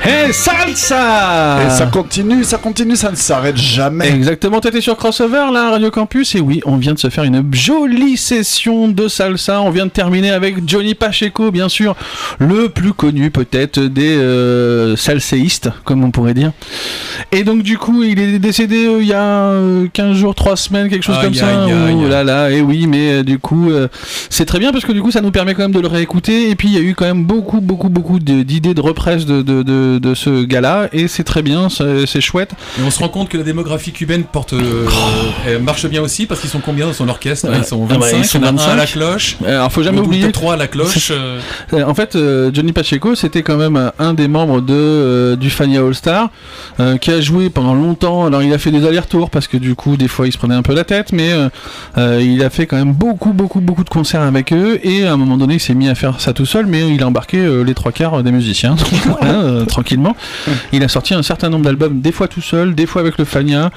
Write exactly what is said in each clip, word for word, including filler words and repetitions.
Hey, salsa! Et ça continue, ça continue, ça ne s'arrête jamais. Exactement, t'étais sur Crossover là, Radio Campus, et oui, on vient de se faire une jolie session de salsa. On vient de terminer avec Johnny Pacheco, bien sûr, le plus connu peut-être des euh, salséistes, comme on pourrait dire. Et donc du coup, il est décédé euh, il y a euh, quinze jours, trois semaines, quelque chose aïe, comme ça. aïe, aïe, Oh aïe. là là, et oui, mais euh, du coup, euh, c'est très bien parce que du coup, ça nous permet quand même de le réécouter. Et puis, il y a eu quand même beaucoup, beaucoup, beaucoup de, d'idées de reprise de, de, de, de ce gars-là, et c'est très bien, c'est, c'est chouette. Et on se rend compte que la démographie cubaine porte, euh, elle marche bien aussi parce qu'ils sont combien dans son orchestre? Ils sont Ah bah, vingt-cinq, ils sont il y en a un vingt-cinq. à la cloche. Alors, faut jamais au bout de oublier. trois à la cloche. euh, Euh, En fait, euh, Johnny Pacheco, c'était quand même un des membres de, euh, du Fania All Star, euh, qui a joué pendant longtemps. Alors, il a fait des allers-retours parce que du coup, des fois, il se prenait un peu la tête, mais euh, euh, il a fait quand même beaucoup, beaucoup, beaucoup de concerts avec eux. Et à un moment donné, il s'est mis à faire ça tout seul, mais il a embarqué euh, les trois quarts des musiciens, voilà, euh, tranquillement. Il a sorti un certain nombre d'albums, des fois tout seul, des fois avec le Fania.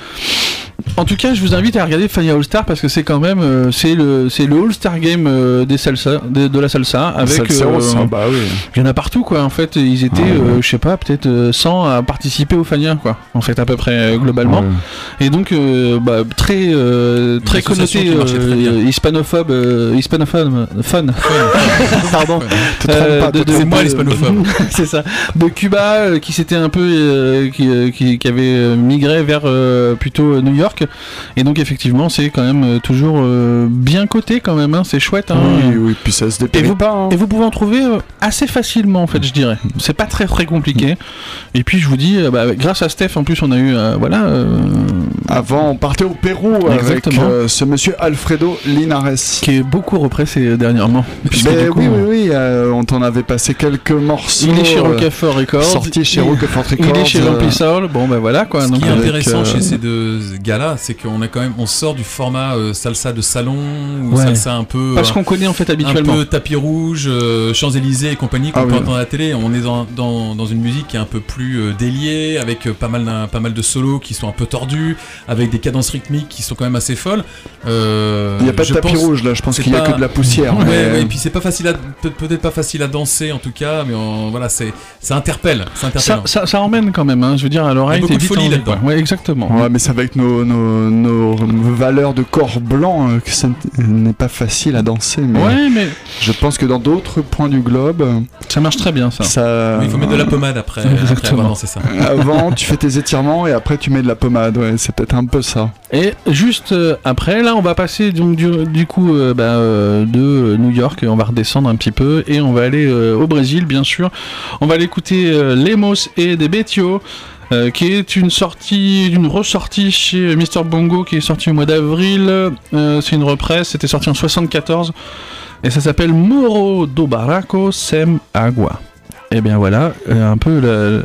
En tout cas, je vous invite à regarder Fania All Star parce que c'est quand même euh, c'est le c'est le All Star Game euh, des salsa de, de la salsa avec Salsa, euh, ça, bah oui. il y en a partout quoi. En fait, ils étaient Ah, ouais. euh, je sais pas peut-être euh, cent à participer au Fania quoi. En fait, à peu près euh, globalement. Ouais. Et donc euh, bah, très euh, très association connoté qui marchait très bien. euh, hispanophobe euh, hispanophobe fun. Pardon. Te trompe Euh, pas, de- te de- C'est trompe moi pas. l'hispanophobe. c'est ça. De Cuba, euh, qui s'était un peu, euh, qui, euh, qui, qui avait euh, migré vers euh, plutôt euh, New York. Et donc effectivement, c'est quand même euh, toujours euh, bien coté quand même. Hein, c'est chouette. Hein. Oui, oui, puis ça se Et dépêche vous, pas. Hein. et vous pouvez en trouver euh, assez facilement en fait, je dirais. C'est pas très très compliqué. Et puis je vous dis, euh, bah, grâce à Steph, en plus, on a eu, euh, voilà. euh, Avant, on partait au Pérou avec Exactement. euh, ce monsieur Alfredo Linares. qui est beaucoup repris ces dernièrement. Puisque Ben du coup, oui, oui, oui, euh, on t'en avait passé quelques morceaux. il est chez euh, Rocafort Records. sorti chez il, Rocafort il Records. est chez euh, Lampy Soul. Bon ben voilà quoi. Ce Donc, qui est avec, intéressant euh, chez ces deux gars-là, c'est qu'on a quand même, on sort du format euh, salsa de salon ou Ouais. salsa un peu, Parce euh, qu'on connaît en fait un habituellement. peu tapis rouge, euh, Champs-Élysées et compagnie qu'on Ah peut oui. entendre à la télé. On est dans, dans, dans une musique qui est un peu plus euh, déliée, avec euh, pas mal d'un- pas mal de solos qui sont un peu tordus, avec des cadences rythmiques qui sont quand même assez folles. Euh, Il n'y a pas de je tapis pense- rouge là, je pense c'est qu'il n'y a pas- que de la poussière. Ouais, mais- ouais, et puis c'est pas facile à, peut- peut-être pas facile à danser en tout cas, mais on- voilà, c'est, ça interpelle, c'est Ça, interpellant. ça, ça emmène quand même, hein, je veux dire, à l'oreille, Il y a t'es beaucoup de vite folie enlevé, là-dedans. quoi. Ouais, exactement. Ouais, mais c'est avec nos, nos, nos valeurs de corps blanc euh, que ça n'est pas facile à danser. Mais Ouais, mais je pense que dans d'autres points du globe, euh, ça marche très bien, ça. ça. Mais il faut mettre de la pommade après, après Exactement. avoir dansé ça. Avant, tu fais tes étirements et après tu mets de la pommade. Ouais, c'est peut-être un peu ça. Et juste euh, après, là, on va passer donc du, du coup euh, bah, euh, de New York, on va redescendre un petit peu et on va aller euh, au Brésil, bien sûr. On va aller écouter euh, Lemos et des Betio. Euh, qui est une sortie, une ressortie chez Mister Bongo qui est sortie au mois d'avril. Euh, c'est une reprise, c'était sorti en soixante-quatorze et ça s'appelle Moro do Barraco Sem Agua. Et bien voilà, euh, un peu le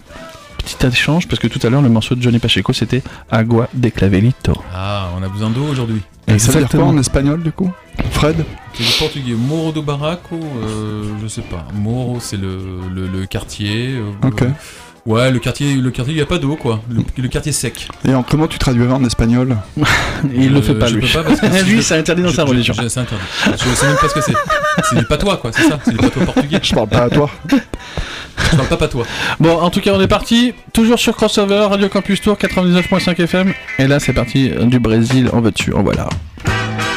petit échange parce que tout à l'heure le morceau de Johnny Pacheco c'était Agua de Clavelito. Ah, on a besoin d'eau aujourd'hui. Et ça veut dire quoi Exactement. en espagnol du coup, Fred? C'est du portugais. Moro do Barraco, euh, je sais pas. Moro, c'est le, le, le quartier. euh, Ok. Ouais, le quartier, le quartier, il n'y a pas d'eau, quoi. Le, le quartier sec. Et en comment tu traduirais en espagnol? Et il le fait Euh, pas je lui. peux pas parce que si lui je- c'est interdit dans je- sa je- religion. je- C'est interdit. Je sais même pas ce que c'est. C'est du patois, quoi, c'est ça. C'est du patois portugais. Je parle pas à toi. Je parle pas patois. Bon, en tout cas, on est parti. Toujours sur Crossover, Radio Campus Tour quatre-vingt-dix-neuf point cinq F M. Et là, c'est parti euh, du Brésil. En veux-tu, en voilà.